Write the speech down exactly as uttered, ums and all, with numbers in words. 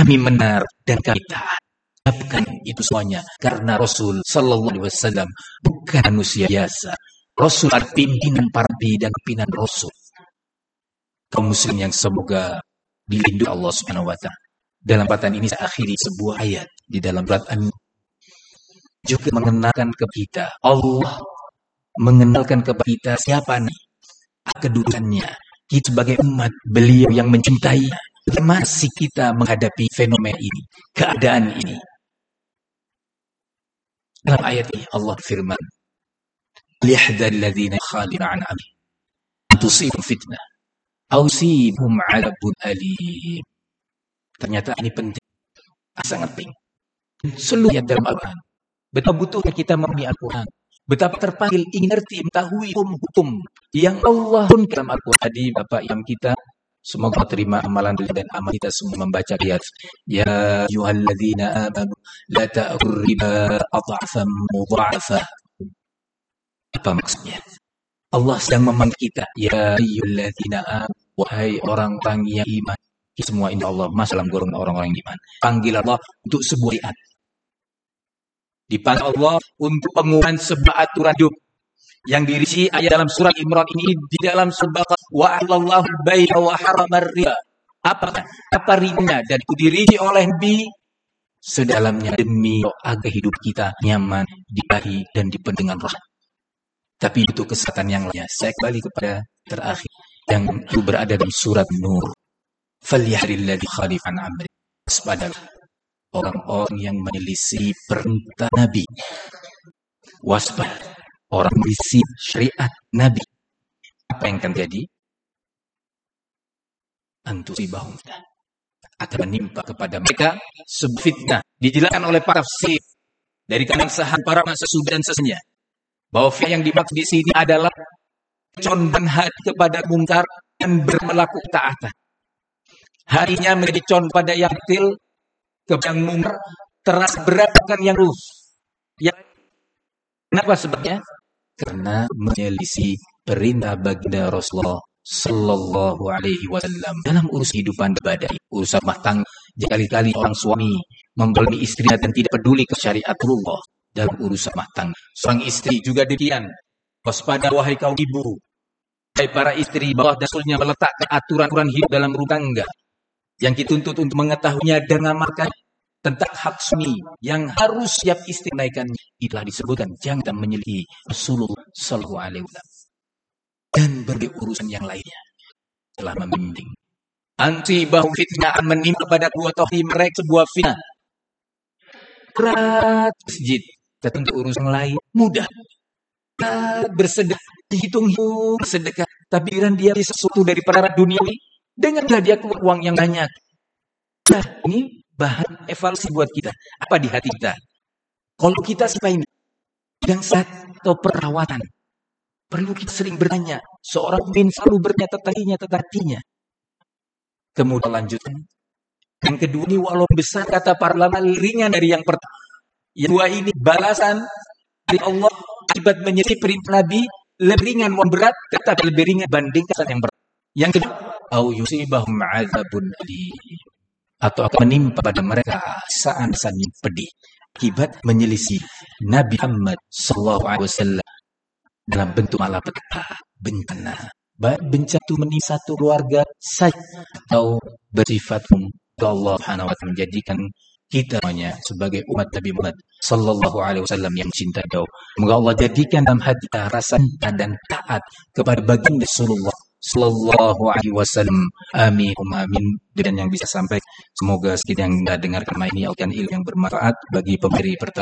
kami menar dan kami taat. Bukan itu semuanya karena Rasul Sallallahu Alaihi Wasallam bukan manusia biasa. Rasul adalah pimpinan para nabi dan pimpinan Rasul. Kaum muslim yang semoga dilindungi Allah Subhanahu Wa Taala. Dalam perkataan ini saya akhiri sebuah ayat di dalam surat An juga mengenalkan kepada kita, Allah mengenalkan kepada kita siapa nih kedudukannya. Kita sebagai umat beliau yang mencintai, bagaimana sih kita menghadapi fenomena ini, keadaan ini. Dalam ayat ini Allah firman, liyahdharil ladzina yukhalifuna an amrihi an tusibahum fitnah aw yusibahum 'adzabun alim. Ternyata ini penting, sangat penting. Seluruh ayat dalam Al-Quran, betapa butuhnya kita memahami Al-Quran, betapa terpanggil ingin ngerti, mengetahui hukum-hukum yang Allah turunkan dalam Al-Quran. Tadi Bapak Imam kita, semoga terima amalan dan amal kita semua membaca ayat. Ya ayyuhalladzina amanu la ta'kulu riba adhafan mudha'afa. Apa maksudnya? Allah sedang memanggil kita, ya ayyuhalladzina amanu, wahai orang-orang yang iman. Semua insya Allah masuk dalam golongan orang-orang yang iman. Panggil Allah untuk sebuah ayat. Dipanggil Allah untuk pengumuman sebuah aturan hidup yang dirisi ayat dalam surat Imran ini di dalam sebuah wa alallahu bai'a wa haramar riba. Apa apa ribanya dan itu dirisi oleh Nabi sedalamnya demi agar hidup kita nyaman, dibahi dan dipenuhi dengan rahmat. Tapi itu kesehatan yang lainnya. Saya kembali kepada terakhir yang itu berada dalam surat Nur. Falyahdharil ladzina yukhalifuna an amrihi. Waspadalah orang-orang yang menyelisih perintah Nabi. Waspada orang menyelisih syariat Nabi. Apa yang akan terjadi? Antusibahum fitnah. Akan menimpa kepada mereka sebuah fitnah. Dijelaskan oleh para tafsir dari kalangan sahabat para sesudah dan sesenya bahwa fitnah yang dimaksud di sini adalah condong hati kepada mungkar dan bermelakukan taatan. Harinya menjadi condong pada yang batil, kepada yang mungkar, terasa berat bukan yang lurus. Yang kenapa sebabnya? Karena menyelisih perintah baginda Rasulullah Sallallahu Alaihi Wasallam dalam urus kehidupan badai, urusan rumah tangga. Kali-kali orang suami membeli istrinya dan tidak peduli ke syariat Allah dalam urusan rumah tangga. Seorang istri juga demikian. Waspada wahai kaum ibu, wahai para istri, bahwa Rasulnya meletakkan aturan-aturan hidup dalam rumah tangga yang dituntut untuk mengetahuinya dan mengamalkan tentang hak suami yang harus siap istri menaikkannya. Itulah disebutkan jangan menyelidiki Rasulullah Sallallahu Alaihi Wasallam dan berbagai urusan yang lainnya telah membimbing. Anti bahwa fitnah menimpa pada dua tohi mereka sebuah fitnah. Berat masjid, tentu urusan lain mudah. Bersedekah, dihitung-hitung bersedekah, tapi pikiran dia sesuatu dari perkara dunia ini. Dengarlah dia keluar uang yang banyak. Nah, ini bahan evaluasi buat kita. Apa di hati kita? Kalau kita sampai ini, yang sehat atau perawatan, perlu kita sering bertanya. Seorang pemimpin selalu bertanya tetapinya, tetapinya. Kemudian lanjutkan. Yang kedua ini walau besar kata para ulama ringan dari yang pertama. Yang dua ini balasan dari Allah akibat menyelisih perintah Nabi lebih ringan, berat, tetapi lebih ringan bandingkan yang pertama. Yang kedua, au yusibahum 'adzabun alim, atau akan menimpa pada mereka saan-saan yang pedih akibat menyelisih Nabi Muhammad sallallahu alaihi wasallam dalam bentuk malapetaka, bencana. Bencana itu menimpa satu keluarga saja atau bersifat Allah Subhanahu wa taala menjadikan kita semuanya sebagai umat Nabi Muhammad sallallahu alaihi wasallam yang cinta jauh. Semoga Allah jadikan dalam hati kita rasa cinta dan taat kepada baginda Rasulullah sallallahu alaihi wasallam. Amin amin. Dan yang bisa sampai semoga sekian yang dengarkan ini akan ilmu yang bermanfaat bagi pemberi pertanyaan.